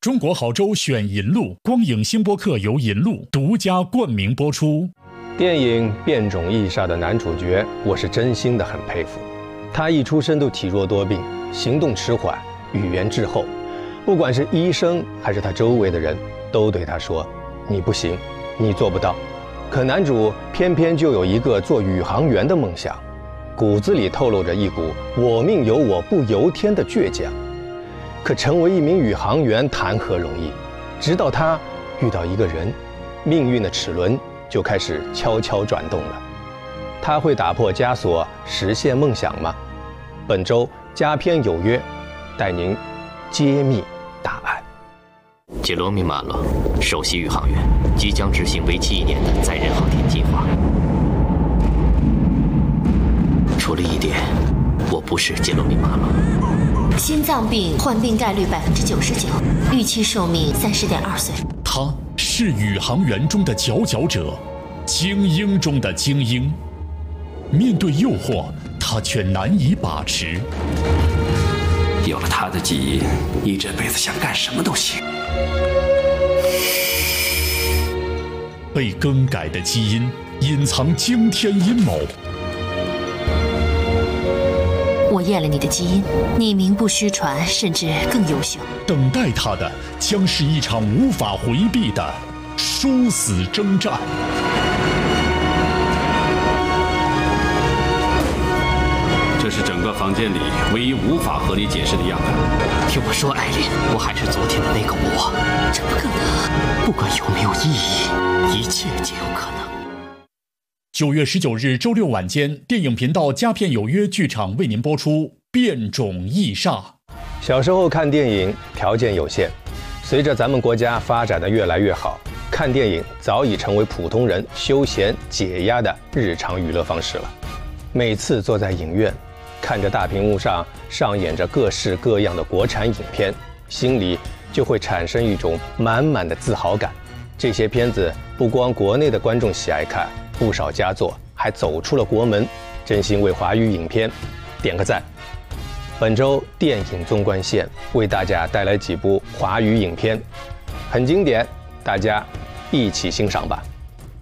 中国好州选银路，光影星播客由银路独家冠名播出。 电影《变种异煞》的男主角，我是真心的很佩服。他一出生都体弱多病，行动迟缓，语言滞后。不管是医生还是他周围的人，都对他说：“你不行，你做不到。”可男主偏偏就有一个做宇航员的梦想，骨子里透露着一股“我命由我不由天”的倔强。可成为一名宇航员谈何容易？直到他遇到一个人，命运的齿轮就开始悄悄转动了。他会打破枷锁，实现梦想吗？本周佳片有约，带您揭秘答案。 杰罗米·马洛，首席宇航员，即将执行为期1年的载人航天计划。除了一点，我不是杰罗米·马洛。 心脏病患病概率99%，预期寿命30.2岁。 他是宇航员中的佼佼者，精英中的精英。面对诱惑，他却难以把持。 有了他的基因，你这辈子想干什么都行。 被更改的基因隐藏惊天阴谋。 我验了你的基因，你名不虚传，甚至更优秀。 等待他的将是一场无法回避的殊死征战。 这是整个房间里唯一无法合理解释的样本。 听我说，艾琳，我还是昨天的那个我。 这不可能。 不管有没有意义，一切皆有可能。 9月19日周六晚间，电影频道佳片有约剧场为您播出《变种异煞》。 小时候看电影条件有限，随着咱们国家发展的越来越好，看电影早已成为普通人休闲解压的日常娱乐方式了。每次坐在影院，看着大屏幕上上演着各式各样的国产影片，心里就会产生一种满满的自豪感。这些片子不光国内的观众喜爱看，不少佳作还走出了国门，真心为华语影片点个赞。本周电影纵贯线为大家带来几部华语影片，很经典，大家一起欣赏吧。